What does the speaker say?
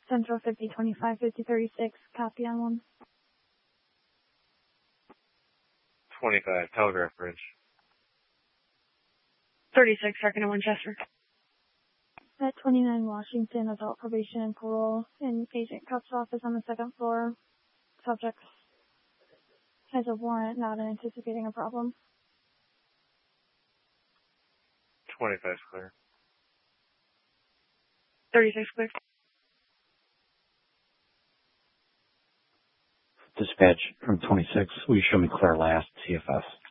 Central 5025, 5036, copy on 1. 25, Telegraph Bridge. 36, second in Winchester. At 29 Washington, adult probation and parole in Agent Cuff's office on the second floor. Subject has a warrant, not anticipating a problem. 25 clear. 36 clear. Dispatch from 26, will you show me clear last, CFS?